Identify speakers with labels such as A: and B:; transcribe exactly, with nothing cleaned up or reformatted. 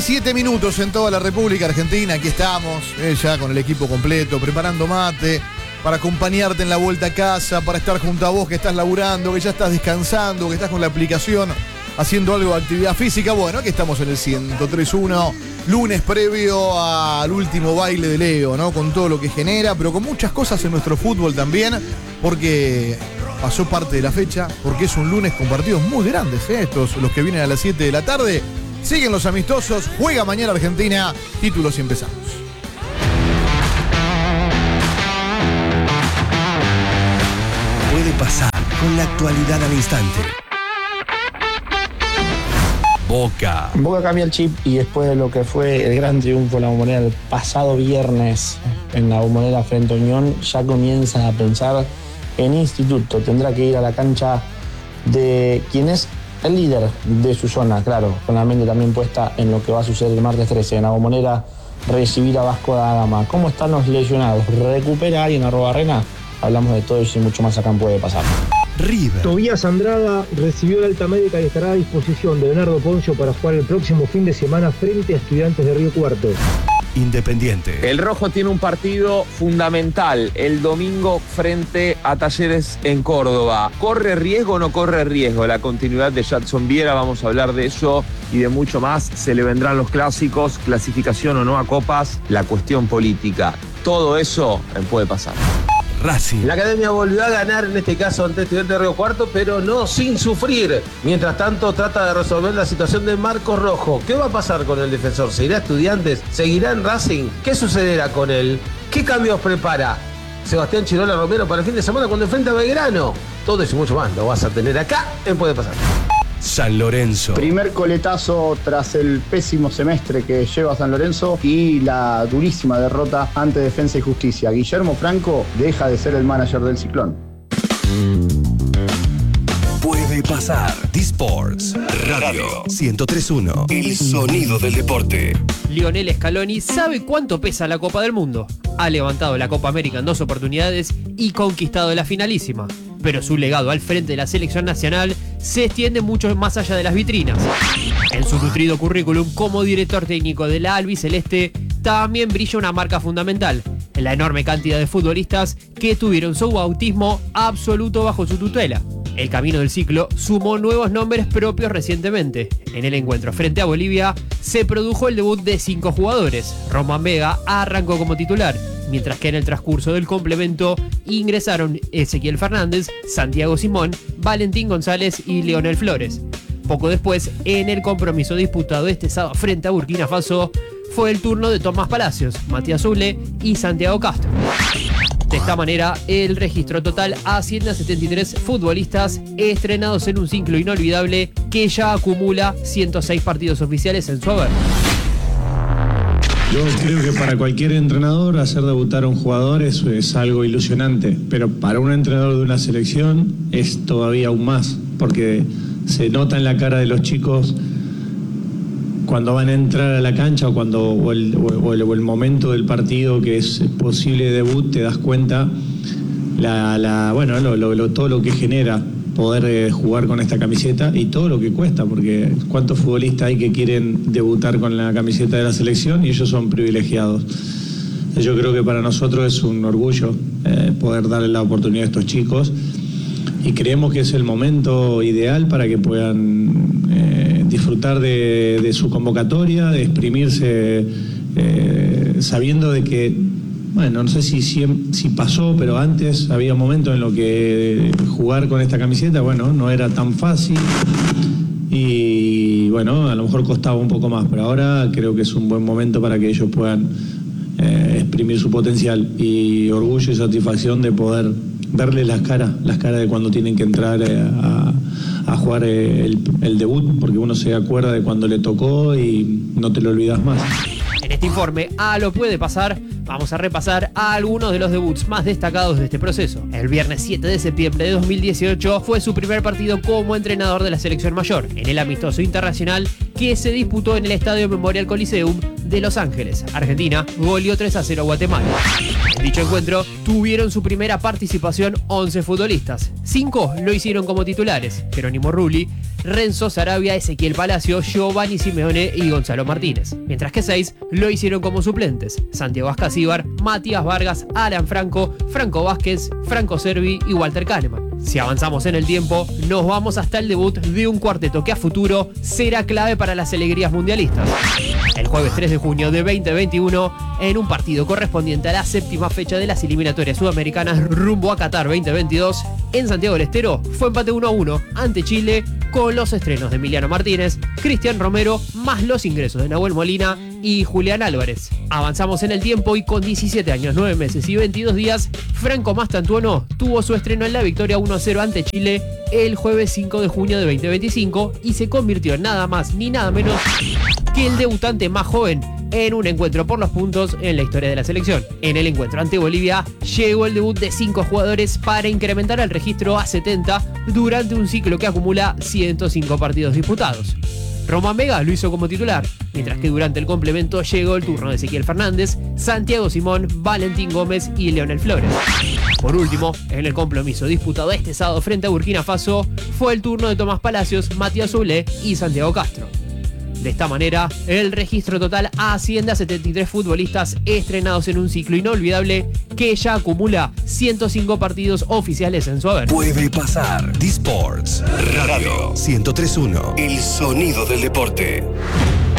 A: Siete minutos en toda la República Argentina, aquí estamos, eh, ya con el equipo completo, preparando mate, para acompañarte en la vuelta a casa, para estar junto a vos que estás laburando, que ya estás descansando, que estás con la aplicación haciendo algo de actividad física. Bueno, aquí estamos en el ciento tres punto uno, lunes previo al último baile de Leo, ¿no? Con todo lo que genera, pero con muchas cosas en nuestro fútbol también, porque pasó parte de la fecha, porque es un lunes con partidos muy grandes, ¿eh? Estos, los que vienen a las siete de la tarde. Siguen los amistosos, juega mañana Argentina, títulos y empezamos.
B: Puede pasar con la actualidad al instante. Boca.
C: Boca cambia el chip y después de lo que fue el gran triunfo de la Bombonera el pasado viernes en la Bombonera frente a Unión, ya comienza a pensar en Instituto. Tendrá que ir a la cancha de quien es el líder de su zona, claro, con la mente también puesta en lo que va a suceder el martes trece en la Bombonera, recibir a Vasco da Gama. ¿Cómo están los lesionados? ¿Recupera alguien a Arena? Hablamos de todo eso y mucho más acá en Puede Pasar.
B: River.
D: Tobías Andrada recibió la alta médica y estará a disposición de Leonardo Poncio para jugar el próximo fin de semana frente a Estudiantes de Río Cuarto.
B: Independiente.
E: El rojo tiene un partido fundamental el domingo frente a Talleres en Córdoba. ¿Corre riesgo o no corre riesgo la continuidad de Jadson Viera? Vamos a hablar de eso y de mucho más. Se le vendrán los clásicos, clasificación o no a copas, la cuestión política. Todo eso puede pasar.
B: Racing.
F: La academia volvió a ganar, en este caso ante Estudiantes de Río Cuarto, pero no sin sufrir. Mientras tanto, trata de resolver la situación de Marcos Rojo. ¿Qué va a pasar con el defensor? ¿Se irá a Estudiantes? ¿Seguirá en Racing? ¿Qué sucederá con él? ¿Qué cambios prepara Sebastián Chirola Romero para el fin de semana cuando enfrenta a Belgrano? Todo eso y mucho más lo vas a tener acá en Puede Pasar.
B: San Lorenzo.
G: Primer coletazo tras el pésimo semestre que lleva San Lorenzo y la durísima derrota ante Defensa y Justicia. Guillermo Franco deja de ser el manager del Ciclón.
B: Puede pasar. D-Sports Radio ciento tres punto uno. El sonido del deporte.
H: Lionel Scaloni sabe cuánto pesa la Copa del Mundo. Ha levantado la Copa América en dos oportunidades y conquistado la finalísima. Pero su legado al frente de la selección nacional se extiende mucho más allá de las vitrinas. En su nutrido currículum como director técnico de la albiceleste también brilla una marca fundamental, en la enorme cantidad de futbolistas que tuvieron su bautismo absoluto bajo su tutela. El camino del ciclo sumó nuevos nombres propios recientemente. En el encuentro frente a Bolivia se produjo el debut de cinco jugadores. Román Vega arrancó como titular, mientras que en el transcurso del complemento ingresaron Ezequiel Fernández, Santiago Simón, Valentín González y Leonel Flores. Poco después, en el compromiso disputado este sábado frente a Burkina Faso, fue el turno de Tomás Palacios, Matías Zule y Santiago Castro. De esta manera, el registro total asciende a setenta y tres futbolistas estrenados en un ciclo inolvidable que ya acumula ciento seis partidos oficiales en su haber.
I: Yo creo que para cualquier entrenador hacer debutar a un jugador es, es algo ilusionante, pero para un entrenador de una selección es todavía aún más, porque se nota en la cara de los chicos cuando van a entrar a la cancha o cuando o el, o el, o el momento del partido que es posible debut, te das cuenta la, la bueno lo, lo, lo, todo lo que genera poder eh, jugar con esta camiseta y todo lo que cuesta, porque cuántos futbolistas hay que quieren debutar con la camiseta de la selección y ellos son privilegiados. Yo creo que para nosotros es un orgullo eh, poder darle la oportunidad a estos chicos y creemos que es el momento ideal para que puedan eh, disfrutar de, de su convocatoria, de exprimirse eh, sabiendo de que, bueno, no sé si, si, si pasó, pero antes había momentos en los que jugar con esta camiseta, bueno, no era tan fácil y, bueno, a lo mejor costaba un poco más, pero ahora creo que es un buen momento para que ellos puedan eh, exprimir su potencial y orgullo y satisfacción de poder verle las caras, las caras de cuando tienen que entrar eh, a, a jugar eh, el, el debut, porque uno se acuerda de cuando le tocó y no te lo olvidas más.
H: En este informe, a lo puede pasar, vamos a repasar a algunos de los debuts más destacados de este proceso. El viernes siete de septiembre de dos mil dieciocho fue su primer partido como entrenador de la selección mayor, en el amistoso internacional que se disputó en el Estadio Memorial Coliseum de Los Ángeles. Argentina goleó tres a cero a Guatemala. En dicho encuentro tuvieron su primera participación once futbolistas. cinco lo hicieron como titulares: Jerónimo Rulli, Renzo Sarabia, Ezequiel Palacio, Giovanni Simeone y Gonzalo Martínez. Mientras que seis lo hicieron como suplentes: Santiago Ascasíbar, Matías Vargas, Alan Franco, Franco Vázquez, Franco Cervi y Walter Kahneman. Si avanzamos en el tiempo, nos vamos hasta el debut de un cuarteto que a futuro será clave para las alegrías mundialistas. El jueves tres de junio de veinte veintiuno, en un partido correspondiente a la séptima fecha de las eliminatorias sudamericanas rumbo a Qatar veinte veintidós, en Santiago del Estero fue empate uno a uno ante Chile, con los estrenos de Emiliano Martínez, Cristian Romero, más los ingresos de Nahuel Molina y Julián Álvarez. Avanzamos en el tiempo y con diecisiete años, nueve meses y veintidós días, Franco Mastantuono tuvo su estreno en la victoria uno a cero ante Chile el jueves cinco de junio de veinte veinticinco y se convirtió en nada más ni nada menos que el debutante más joven en un encuentro por los puntos en la historia de la selección. En el encuentro ante Bolivia llegó el debut de cinco jugadores para incrementar el registro a setenta durante un ciclo que acumula ciento cinco partidos disputados. Román Vega lo hizo como titular, mientras que durante el complemento llegó el turno de Ezequiel Fernández, Santiago Simón, Valentín Gómez y Leonel Flores. Por último, en el compromiso disputado este sábado frente a Burkina Faso, fue el turno de Tomás Palacios, Matías Soulé y Santiago Castro. De esta manera, el registro total asciende a setenta y tres futbolistas estrenados en un ciclo inolvidable que ya acumula ciento cinco partidos oficiales en su haber.
B: Puede pasar. D-Sports Radio ciento tres punto uno. El sonido del deporte.